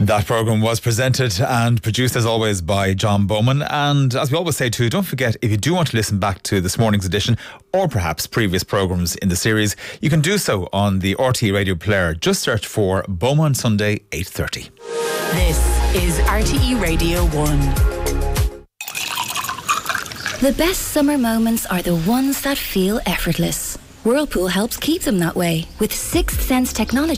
That programme was presented and produced as always by John Bowman. And as we always say too, don't forget, if you do want to listen back to this morning's edition or perhaps previous programmes in the series, you can do so on the RTE Radio Player. Just search for Bowman Sunday 8:30. This is RTE Radio 1. The best summer moments are the ones that feel effortless. Whirlpool helps keep them that way with Sixth Sense technology.